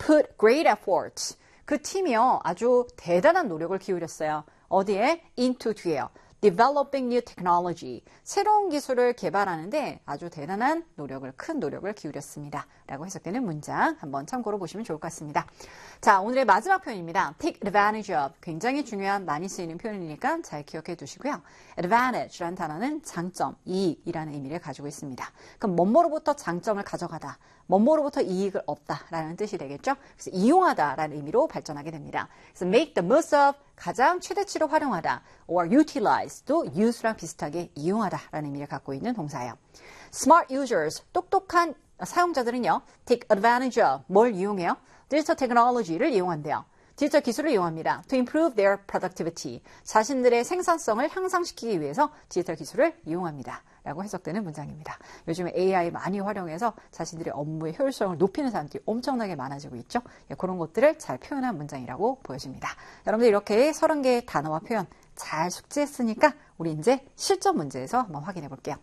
put great effort. 그 팀이요. 아주 대단한 노력을 기울였어요. 어디에? into 뒤에요. developing new technology. 새로운 기술을 개발하는데 아주 대단한 노력을, 큰 노력을 기울였습니다. 라고 해석되는 문장 한번 참고로 보시면 좋을 것 같습니다. 자, 오늘의 마지막 표현입니다. take advantage of. 굉장히 중요한, 많이 쓰이는 표현이니까 잘 기억해 두시고요. advantage라는 단어는 장점, 이익이라는 의미를 가지고 있습니다. 그럼 뭐뭐로부터 장점을 가져가다, 뭐뭐로부터 이익을 얻다라는 뜻이 되겠죠. 그래서 이용하다라는 의미로 발전하게 됩니다. 그래서 make the most of, 가장 최대치로 활용하다, or utilize, 또 use랑 비슷하게 이용하다라는 의미를 갖고 있는 동사예요. smart users, 똑똑한 사용자들은요, take advantage of, 뭘 이용해요? 디지털 테크놀로지를 이용한대요. 디지털 기술을 이용합니다. To improve their productivity. 자신들의 생산성을 향상시키기 위해서 디지털 기술을 이용합니다. 라고 해석되는 문장입니다. 요즘에 AI 많이 활용해서 자신들의 업무의 효율성을 높이는 사람들이 엄청나게 많아지고 있죠. 그런 것들을 잘 표현한 문장이라고 보여집니다. 여러분들 이렇게 30개의 단어와 표현 잘 숙지했으니까 우리 이제 실전 문제에서 한번 확인해 볼게요.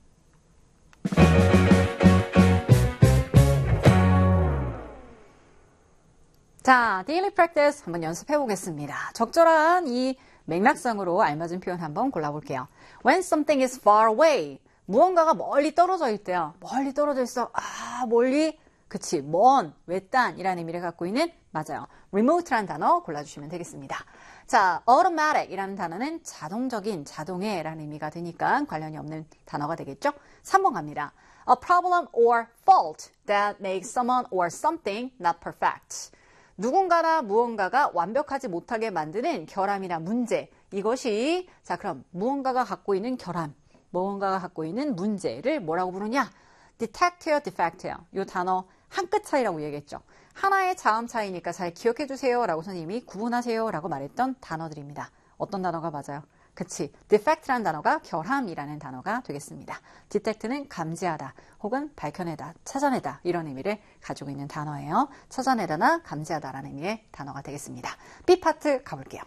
자, daily practice 한번 연습해 보겠습니다. 적절한 이 맥락상으로 알맞은 표현 한번 골라볼게요. When something is far away, 무언가가 멀리 떨어져 있대요. 멀리 떨어져 있어. 아, 멀리. 그치, 먼, 외딴이라는 의미를 갖고 있는, 맞아요. remote라는 단어 골라주시면 되겠습니다. 자, automatic이라는 단어는 자동적인, 자동해라는 의미가 되니까 관련이 없는 단어가 되겠죠? 3번 갑니다. A problem or fault that makes someone or something not perfect. 누군가나 무언가가 완벽하지 못하게 만드는 결함이나 문제. 이것이, 자, 그럼 무언가가 갖고 있는 결함, 무언가가 갖고 있는 문제를 뭐라고 부르냐? defect예요, defect예요. 이 단어 한 끗 차이라고 얘기했죠. 하나의 자음 차이니까 잘 기억해 주세요 라고 선생님이 구분하세요 라고 말했던 단어들입니다. 어떤 단어가 맞아요? 그치, defect라는 단어가 결함이라는 단어가 되겠습니다. detect는 감지하다 혹은 밝혀내다, 찾아내다 이런 의미를 가지고 있는 단어예요. 찾아내다나 감지하다라는 의미의 단어가 되겠습니다. B 파트 가볼게요.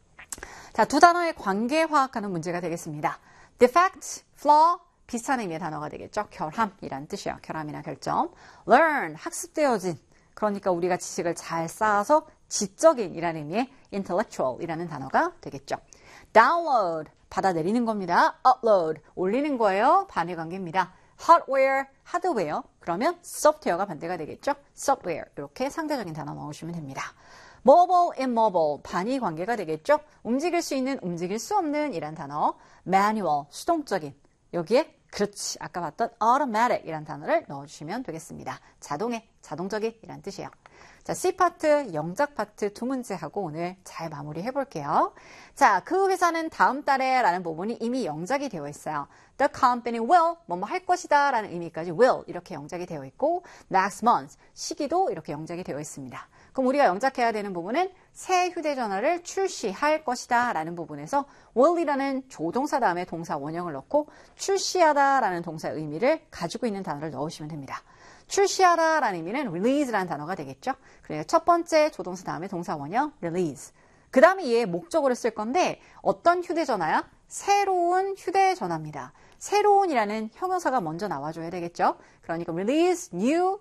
자, 두 단어의 관계 화학하는 문제가 되겠습니다. defect, flaw, 비슷한 의미의 단어가 되겠죠. 결함이란 뜻이에요. 결함이나 결점. learn, 학습되어진. 그러니까 우리가 지식을 잘 쌓아서 지적인이라는 의미의 intellectual이라는 단어가 되겠죠. download, 받아내리는 겁니다. upload, 올리는 거예요. 반의 관계입니다. hardware, 하드웨어. 그러면 software가 반대가 되겠죠. software, 이렇게 상대적인 단어 넣으시면 됩니다. mobile, immobile, 반의 관계가 되겠죠. 움직일 수 있는, 움직일 수 없는 이란 단어. manual, 수동적인. 여기에 그렇지, 아까 봤던 automatic 이란 단어를 넣어주시면 되겠습니다. 자동의, 자동적인 이란 뜻이에요. 자, C 파트, 영작 파트 두 문제 하고 오늘 잘 마무리 해볼게요. 자, 그 회사는 다음 달에 라는 부분이 이미 영작이 되어 있어요. The company will, 뭐뭐 할 것이다 라는 의미까지 will 이렇게 영작이 되어 있고 next month, 시기도 이렇게 영작이 되어 있습니다. 그럼 우리가 영작해야 되는 부분은 새 휴대전화를 출시할 것이다 라는 부분에서 will이라는 조동사 다음에 동사 원형을 넣고 출시하다 라는 동사의 의미를 가지고 있는 단어를 넣으시면 됩니다. 출시하다 라는 의미는 release라는 단어가 되겠죠. 그래서 첫 번째 조동사 다음에 동사 원형 release. 그 다음에 얘의 목적어를 쓸 건데 어떤 휴대전화야? 새로운 휴대전화입니다. 새로운이라는 형용사가 먼저 나와줘야 되겠죠. 그러니까 release new,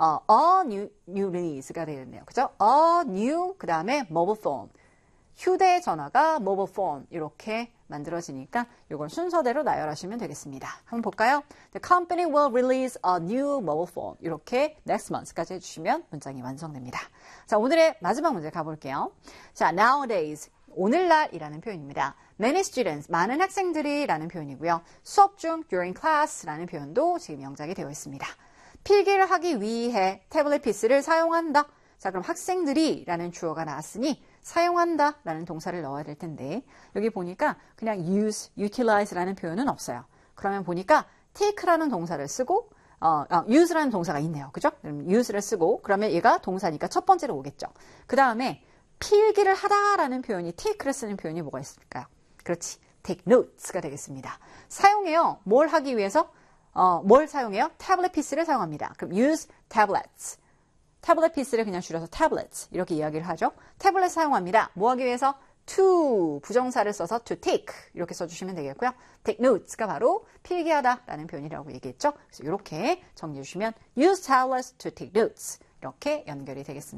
a new release가 되겠네요. 그죠? a new, 그 다음에 mobile phone. 휴대전화가 mobile phone 이렇게 만들어지니까 이걸 순서대로 나열하시면 되겠습니다. 한번 볼까요? The company will release a new mobile phone. 이렇게 next month까지 해주시면 문장이 완성됩니다. 자, 오늘의 마지막 문제 가볼게요. 자, nowadays, 오늘날이라는 표현입니다. Many students, 많은 학생들이 라는 표현이고요. 수업 중 during class라는 표현도 지금 영작이 되어 있습니다. 필기를 하기 위해 태블릿 PC를 사용한다. 자, 그럼 학생들이 라는 주어가 나왔으니 사용한다 라는 동사를 넣어야 될 텐데 여기 보니까 그냥 use, utilize라는 표현은 없어요. 그러면 보니까 take라는 동사를 쓰고 use라는 동사가 있네요. 그죠? 그럼 use를 쓰고 그러면 얘가 동사니까 첫 번째로 오겠죠. 그 다음에 필기를 하다라는 표현이 take를 쓰는 표현이 뭐가 있을까요? 그렇지. take notes가 되겠습니다. 사용해요. 뭘 하기 위해서? 뭘 사용해요? 태블릿 PC를 사용합니다. 그럼 use tablets. 태블릿 PC를 그냥 줄여서 tablets 이렇게 이야기를 하죠. 태블릿 사용합니다. 뭐 하기 위해서? to 부정사를 써서 to take 이렇게 써주시면 되겠고요. take notes가 바로 필기하다 라는 표현이라고 얘기했죠. 그래서 이렇게 정리해 주시면 use tablets to take notes 이렇게 연결이 되겠습니다.